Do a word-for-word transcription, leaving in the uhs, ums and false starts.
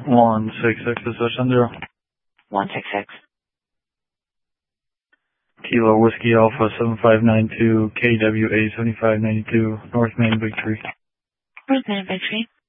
one six six is Ocean Zero. one six six. Kilo Whiskey Alpha seven five nine two, K W A seven five nine two, North Main Victory. North Main Victory.